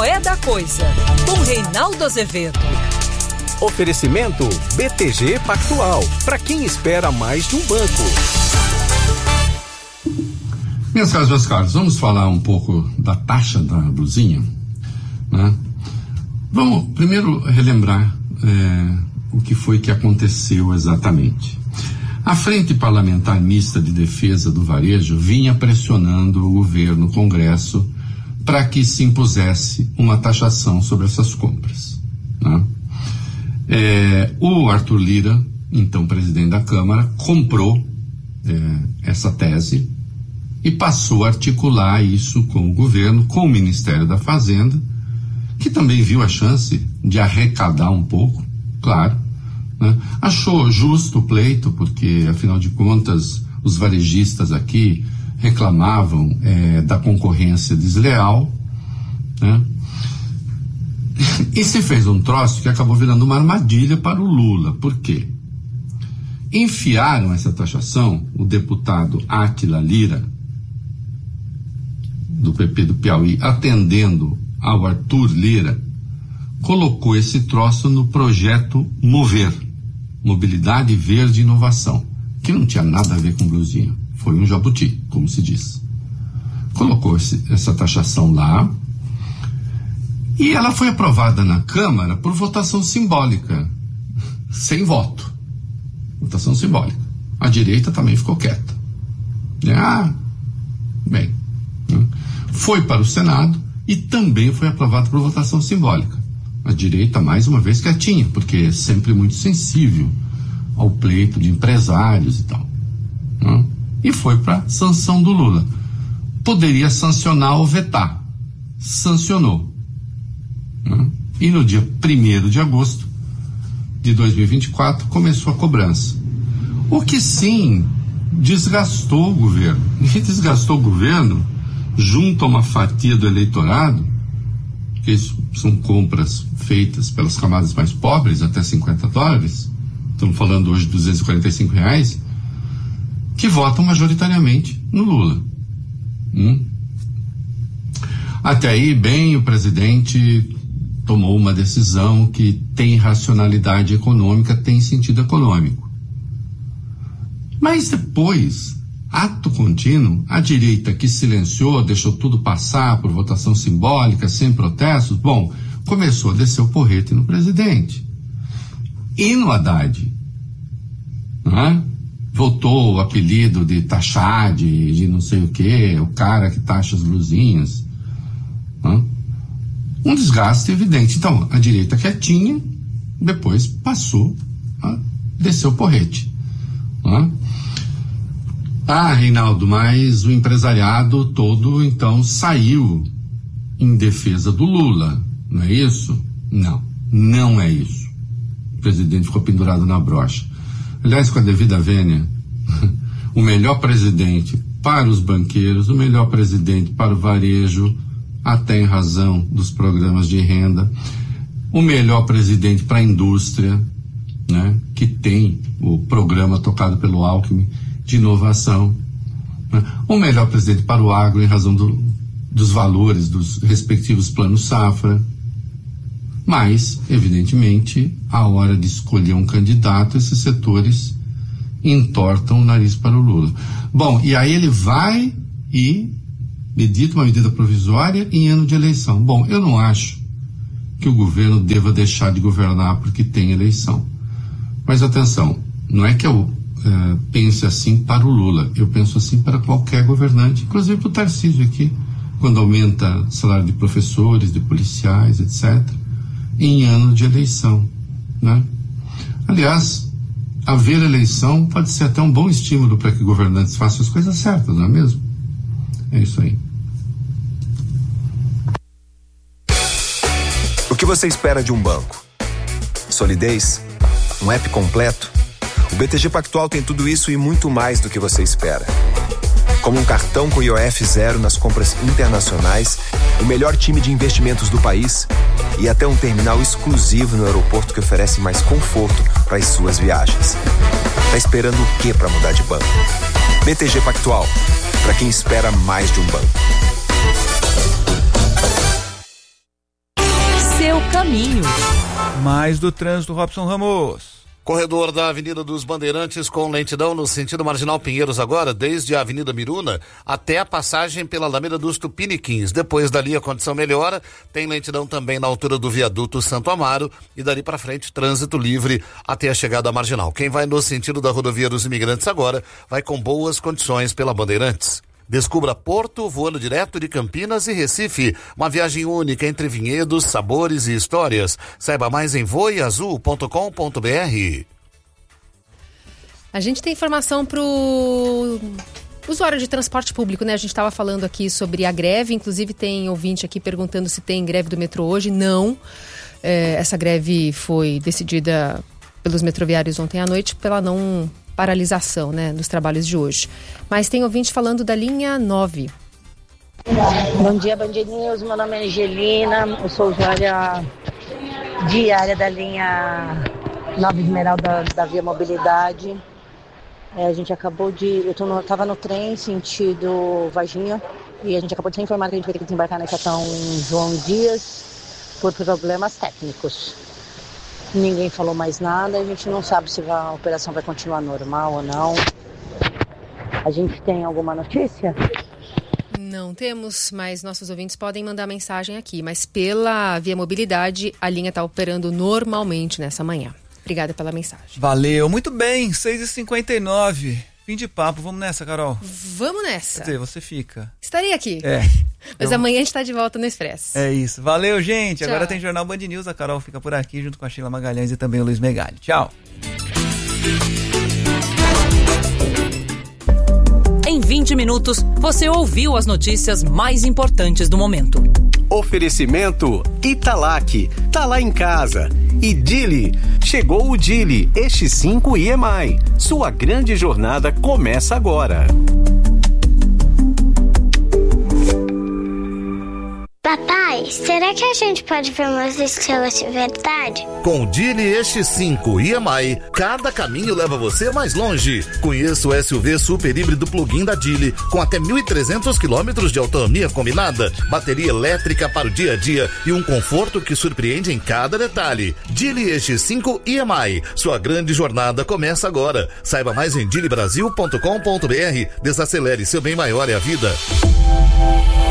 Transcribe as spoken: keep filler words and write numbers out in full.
é da Coisa, com Reinaldo Azevedo. Oferecimento B T G Pactual, para quem espera mais de um banco. Minhas caras, meus caros, vamos falar um pouco da taxa da blusinha, né? Vamos primeiro relembrar é, o que foi que aconteceu exatamente. A Frente Parlamentar Mista de Defesa do Varejo vinha pressionando o governo, o Congresso, para que se impusesse uma taxação sobre essas compras, né? É, o Arthur Lira, então presidente da Câmara, comprou é, essa tese e passou a articular isso com o governo, com o Ministério da Fazenda, que também viu a chance de arrecadar um pouco, claro, né? Achou justo o pleito, porque afinal de contas os varejistas aqui reclamavam é, da concorrência desleal, né? E se fez um troço que acabou virando uma armadilha para o Lula. Por quê? Enfiaram essa taxação, o deputado Átila Lira, do P P do Piauí, atendendo ao Arthur Lira, colocou esse troço no projeto Mover, Mobilidade Verde e Inovação, que não tinha nada a ver com blusinha, foi um jabuti, como se diz. Colocou esse, essa taxação lá, e ela foi aprovada na Câmara por votação simbólica, sem voto. Votação simbólica. A direita também ficou quieta. Ah, bem. Foi para o Senado e também foi aprovado por votação simbólica. A direita, mais uma vez, quietinha, porque é sempre muito sensível ao pleito de empresários e tal. Né? E foi para sanção do Lula. Poderia sancionar ou vetar. Sancionou. Né? E no dia primeiro de agosto de dois mil e vinte e quatro começou a cobrança. O que sim desgastou o governo. E desgastou o governo junto a uma fatia do eleitorado, que isso são compras feitas pelas camadas mais pobres, até cinquenta dólares, estamos falando hoje de duzentos e quarenta e cinco reais, que votam majoritariamente no Lula. Hum? Até aí, bem, o presidente tomou uma decisão que tem racionalidade econômica, tem sentido econômico. Mas depois, ato contínuo, a direita que silenciou, deixou tudo passar por votação simbólica, sem protestos, bom, começou a descer o porrete no presidente. E no Haddad, não é? Voltou o apelido de taxar, de, de não sei o quê, o cara que taxa as blusinhas, não é? Um desgaste evidente. Então, a direita quietinha, depois passou a descer o porrete. Né? Ah, Reinaldo, mas o empresariado todo, então, saiu em defesa do Lula, não é isso? Não, não é isso. O presidente ficou pendurado na brocha. Aliás, com a devida vênia, o melhor presidente para os banqueiros, o melhor presidente para o varejo, até em razão dos programas de renda, o melhor presidente para a indústria, né, que tem o programa tocado pelo Alckmin de inovação, né, o melhor presidente para o agro em razão do, dos valores dos respectivos planos safra. Mas, evidentemente, a hora de escolher um candidato, esses setores entortam o nariz para o Lula. Bom, e aí ele vai e medita uma medida provisória em ano de eleição. Bom, eu não acho que o governo deva deixar de governar porque tem eleição. Mas atenção, não é que eu uh, pense assim para o Lula, eu penso assim para qualquer governante, inclusive para o Tarcísio aqui, quando aumenta salário de professores, de policiais, etcétera, em ano de eleição, né? Aliás, haver eleição pode ser até um bom estímulo para que governantes façam as coisas certas, não é mesmo? É isso aí. O que você espera de um banco? Solidez? Um app completo? O B T G Pactual tem tudo isso e muito mais do que você espera. Como um cartão com I O F zero nas compras internacionais, o melhor time de investimentos do país e até um terminal exclusivo no aeroporto que oferece mais conforto para as suas viagens. Tá esperando o quê para mudar de banco? B T G Pactual, para quem espera mais de um banco. caminho. Mais do trânsito, Robson Ramos. Corredor da Avenida dos Bandeirantes com lentidão no sentido Marginal Pinheiros agora, desde a Avenida Miruna até a passagem pela Alameda dos Tupiniquins. Depois dali a condição melhora, tem lentidão também na altura do viaduto Santo Amaro e dali para frente trânsito livre até a chegada à Marginal. Quem vai no sentido da Rodovia dos Imigrantes agora vai com boas condições pela Bandeirantes. Descubra Porto, voando direto de Campinas e Recife. Uma viagem única entre vinhedos, sabores e histórias. Saiba mais em voe azul ponto com ponto b r. A gente tem informação para o usuário de transporte público, né? A gente estava falando aqui sobre a greve, inclusive tem ouvinte aqui perguntando se tem greve do metrô hoje. Não. É, essa greve foi decidida pelos metroviários ontem à noite pela não paralisação, né, dos trabalhos de hoje. Mas tem ouvinte falando da linha nove. Bom dia, Band News. Meu nome é Angelina, eu sou usuária diária da linha nove Esmeralda da Via Mobilidade. É, a gente acabou de... Eu tô no, tava no trem sentido Varginha e a gente acabou de ser informado que a gente vai ter que desembarcar na estação João Dias por problemas técnicos. Ninguém falou mais nada, a gente não sabe se a operação vai continuar normal ou não. A gente tem alguma notícia? Não temos, mas nossos ouvintes podem mandar mensagem aqui. Mas pela Via Mobilidade, a linha está operando normalmente nessa manhã. Obrigada pela mensagem. Valeu, muito bem, seis e cinquenta e nove. Fim de papo, vamos nessa, Carol? Vamos nessa. Quer dizer, você fica. Estarei aqui. É. Mas Eu... amanhã a gente está de volta no Expresso. É isso. Valeu, gente. Tchau. Agora tem Jornal Band News. A Carol fica por aqui junto com a Sheila Magalhães e também o Luiz Megali. Tchau. Em vinte minutos, você ouviu as notícias mais importantes do momento. Oferecimento Italac, tá lá em casa. E Dili, chegou o Dili, este cinco I M I. Sua grande jornada começa agora. Papai, será que a gente pode ver umas estrelas de verdade? Com o Dili Este cinco I M I, cada caminho leva você mais longe. Conheça o S U V super híbrido plug-in da Dili, com até mil e trezentos quilômetros de autonomia combinada, bateria elétrica para o dia a dia e um conforto que surpreende em cada detalhe. Dili Este cinco I M I, sua grande jornada começa agora. Saiba mais em dili brasil ponto com ponto b r. Desacelere, seu bem maior é a vida.